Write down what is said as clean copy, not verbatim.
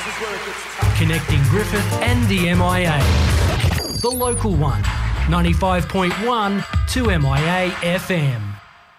Connecting Griffith and the MIA. The local one, 95.1 to MIA FM.